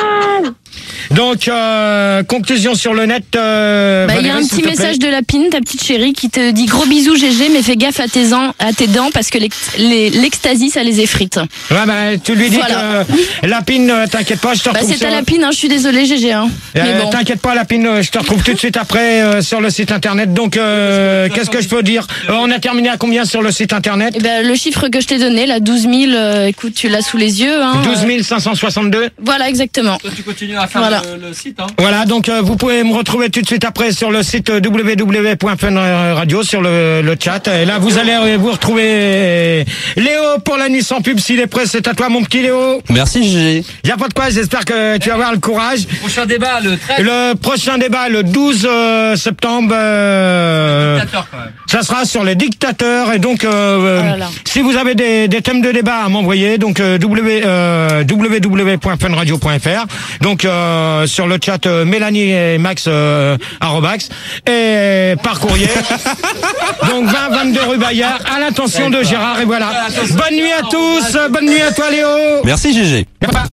Donc, euh, conclusion sur le net. Euh, bah, il y a un petit message de Lapine, ta petite chérie, qui te dit gros bisous G G, mais fais gaffe à tes, en, à tes dents parce que l'ecstasy, ça les effrite. Ouais, bah, tu lui dis voilà. que Lapine, t'inquiète pas, je te retrouve. Bah, c'est ta Lapine, hein, je suis désolée G G. Hein. Euh, bon. T'inquiète pas, Lapine, je te retrouve tout de suite après euh, sur le site internet. Donc, euh, qu'est-ce que je peux dire euh, On a terminé à combien sur le site internet? Eh ben, le chiffre que je t'ai donné, là, douze mille, euh, écoute, tu l'as sous les yeux. Hein, douze mille cinq cent soixante-deux. Voilà, exactement. Toi, tu continues à faire voilà. le, le site, hein. Voilà, donc euh, vous pouvez me retrouver tout de suite après sur le site w w w point fun radio sur le, le chat. Et là, vous allez vous retrouver Léo pour la nuit sans pub. S'il est prêt, c'est à toi, mon petit Léo. Merci, G G. Y a pas de quoi, j'espère que tu vas avoir le courage. Le prochain débat, le treize. Le prochain débat, le douze septembre. Euh, dictateurs, quand même. Ça sera sur les dictateurs. Et donc, euh, oh là là. si vous avez des, des thèmes de débat à m'envoyer, donc euh, w, euh, w w w point fun radio point f r. Donc, euh, sur le chat euh, Mélanie et Max euh, arrobax et par courrier. Donc vingt vingt-deux rue Bayard à l'attention de Gérard et voilà. Bonne nuit à tous, bonne nuit à toi Léo. Merci G G.